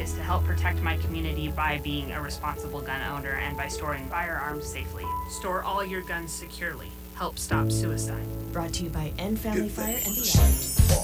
is to help protect my community by being a responsible gun owner and by storing firearms safely. Store all your guns securely. Help stop suicide. Brought to you by End Family Fire and the Advocate.